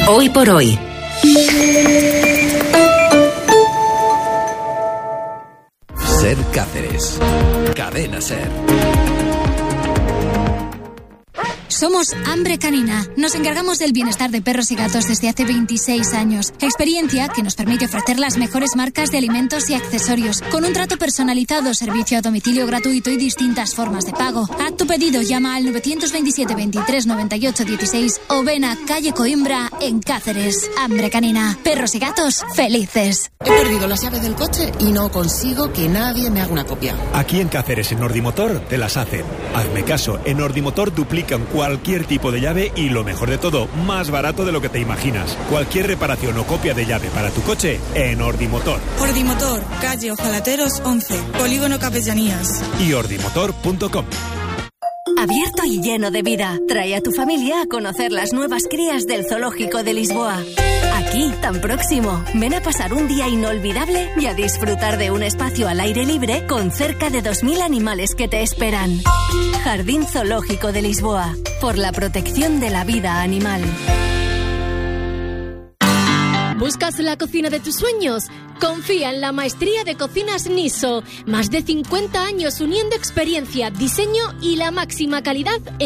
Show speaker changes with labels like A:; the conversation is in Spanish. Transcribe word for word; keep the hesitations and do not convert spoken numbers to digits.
A: Hoy por hoy.
B: Ser Cáceres. Cadena Ser.
C: Somos Hambre Canina. Nos encargamos del bienestar de perros y gatos desde hace veintiséis años. Experiencia que nos permite ofrecer las mejores marcas de alimentos y accesorios, con un trato personalizado, servicio a domicilio gratuito y distintas formas de pago. Haz tu pedido, llama al nueve dos siete, veintitrés, noventa y ocho, dieciséis o ven a calle Coimbra en Cáceres. Hambre Canina. Perros y gatos felices.
D: He perdido la llave del coche y no consigo que nadie me haga una copia.
E: Aquí en Cáceres, en Nordimotor, te las hacen. Hazme caso, en Nordimotor duplican cualquier tipo de llave y, lo mejor de todo, más barato de lo que te imaginas. Cualquier reparación o copia de llave para tu coche, en Ordimotor.
F: Ordimotor, calle Ojalateros once, Polígono Capellanías.
E: Y ordimotor punto com.
G: Abierto y lleno de vida. Trae a tu familia a conocer las nuevas crías del Zoológico de Lisboa. Aquí, tan próximo. Ven a pasar un día inolvidable y a disfrutar de un espacio al aire libre con cerca de dos mil animales que te esperan. Jardín Zoológico de Lisboa. Por la protección de la vida animal.
H: ¿Buscas la cocina de tus sueños? Confía en la maestría de cocinas Niso. Más de cincuenta años uniendo experiencia, diseño y la máxima calidad en